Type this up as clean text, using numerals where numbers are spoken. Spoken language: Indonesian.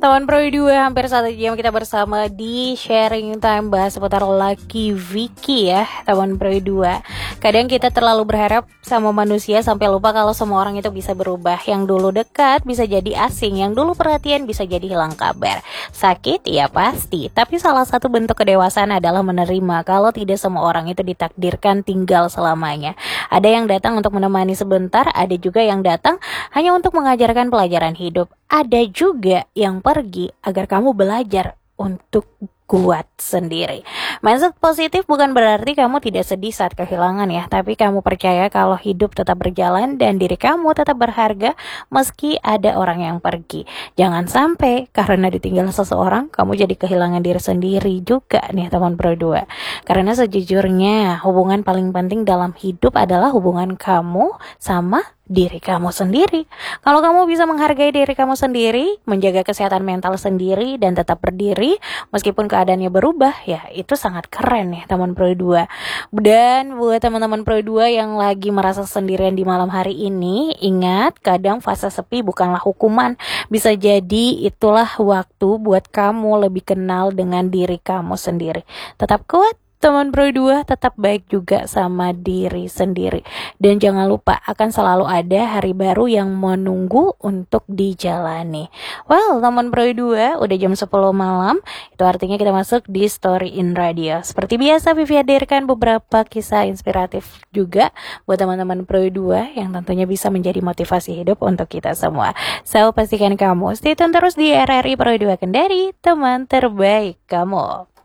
Teman Pro 2, hampir 1 jam kita bersama di sharing time bahas seputar Lucky Vicky ya, teman Pro 2. Kadang kita terlalu berharap sama manusia sampai lupa kalau semua orang itu bisa berubah. Yang dulu dekat bisa jadi asing, yang dulu perhatian bisa jadi hilang kabar. Sakit ya pasti, tapi salah satu bentuk kedewasaan adalah menerima kalau tidak semua orang itu ditakdirkan tinggal selamanya. Ada yang datang untuk menemani sebentar, ada juga yang datang hanya untuk mengajarkan pelajaran hidup. Ada juga yang pergi agar kamu belajar untuk kuat sendiri. Mindset positif bukan berarti kamu tidak sedih saat kehilangan ya, tapi kamu percaya kalau hidup tetap berjalan dan diri kamu tetap berharga meski ada orang yang pergi. Jangan sampai karena ditinggal seseorang kamu jadi kehilangan diri sendiri juga nih teman Pro 2. Karena sejujurnya hubungan paling penting dalam hidup adalah hubungan kamu sama diri kamu sendiri. Kalau kamu bisa menghargai diri kamu sendiri, menjaga kesehatan mental sendiri dan tetap berdiri meskipun keadaannya berubah, ya itu sangat keren ya teman Pro 2. Dan buat teman-teman Pro 2 yang lagi merasa sendirian di malam hari ini, ingat kadang fase sepi bukanlah hukuman. Bisa jadi itulah waktu buat kamu lebih kenal dengan diri kamu sendiri. Tetap kuat teman Pro 2, tetap baik juga sama diri sendiri. Dan jangan lupa akan selalu ada hari baru yang menunggu untuk dijalani. Well, teman Pro 2, udah jam 10 malam. Itu artinya kita masuk di Story in Radio. Seperti biasa, Vivi hadirkan beberapa kisah inspiratif juga buat teman-teman Pro 2 yang tentunya bisa menjadi motivasi hidup untuk kita semua. So, pastikan kamu stay tune terus di RRI Pro 2 Kendari, teman terbaik kamu.